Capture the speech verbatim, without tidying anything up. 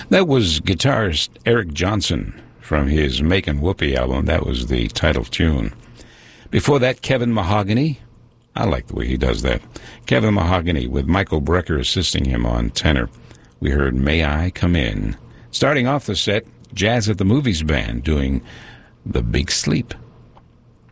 That was guitarist Eric Johnson from his Makin' Whoopee album. That was the title tune. Before that, Kevin Mahogany. I like the way he does that. Kevin Mahogany with Michael Brecker assisting him on tenor. We heard May I Come In. Starting off the set, Jazz at the Movies Band doing The Big Sleep.